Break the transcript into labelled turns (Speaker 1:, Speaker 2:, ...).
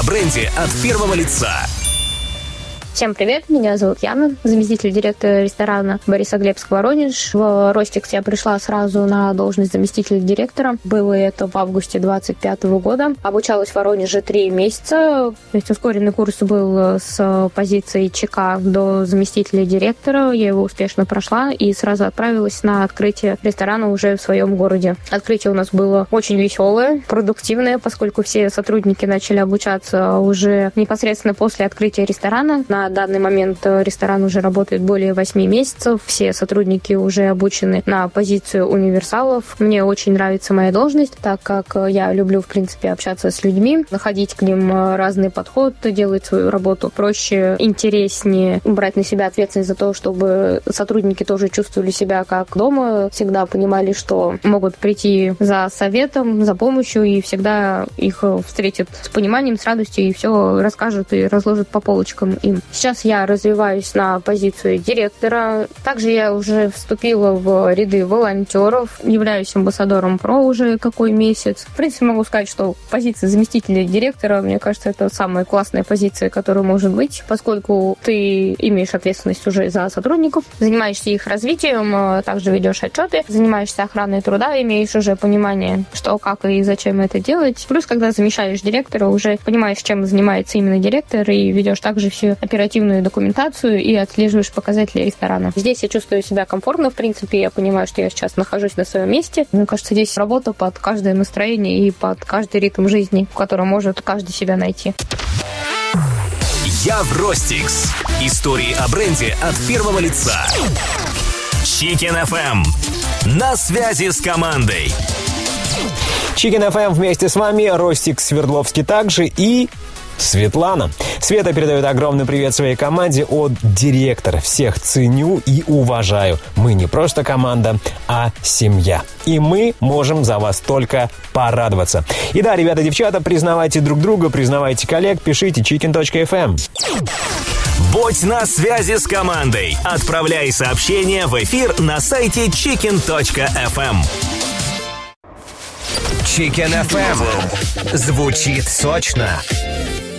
Speaker 1: бренде от первого лица.
Speaker 2: Всем привет, меня зовут Яна, заместитель директора ресторана Борисоглебск, Воронеж. В Ростикс я пришла сразу на должность заместителя директора. Было это в августе 2025 года. Обучалась в Воронеже 3 месяца. То есть ускоренный курс был с позиции ЧК до заместителя директора. Я его успешно прошла и сразу отправилась на открытие ресторана уже в своем городе. Открытие у нас было очень веселое, продуктивное, поскольку все сотрудники начали обучаться уже непосредственно после открытия ресторана. На данный момент ресторан уже работает более 8 месяцев. Все сотрудники уже обучены на позицию универсалов. Мне очень нравится моя должность, так как я люблю, в принципе, общаться с людьми, находить к ним разный подход, делать свою работу проще, интереснее, брать на себя ответственность за то, чтобы сотрудники тоже чувствовали себя как дома, всегда понимали, что могут прийти за советом, за помощью, и всегда их встретят с пониманием, с радостью, и все расскажут и разложат по полочкам им. Сейчас я развиваюсь на позицию директора. Также я уже вступила в ряды волонтеров, являюсь амбассадором ПРО уже какой месяц. В принципе, могу сказать, что позиция заместителя директора, мне кажется, это самая классная позиция, которая может быть, поскольку ты имеешь ответственность уже за сотрудников, занимаешься их развитием, также ведешь отчеты, занимаешься охраной труда, имеешь уже понимание, что, как и зачем это делать. Плюс, когда замещаешь директора, уже понимаешь, чем занимается именно директор, и ведешь также всю оперативную документацию и отслеживаешь показатели ресторана. Здесь я чувствую себя комфортно, в принципе, я понимаю, что я сейчас нахожусь на своем месте. Мне кажется, здесь работа под каждое настроение и под каждый ритм жизни, в котором может каждый себя найти.
Speaker 1: Я в Ростикс. Истории о бренде от первого лица. Chicken FM. На связи с командой.
Speaker 3: Chicken FM вместе с вами, Ростикс Свердловский также и Светлана. Света передает огромный привет своей команде от директора. Всех ценю и уважаю. Мы не просто команда, а семья. И мы можем за вас только порадоваться. И да, ребята, девчата, признавайте друг друга, признавайте коллег, пишите chicken.fm.
Speaker 1: Будь на связи с командой. Отправляй сообщения в эфир на сайте chicken.fm. Chicken FM. Звучит сочно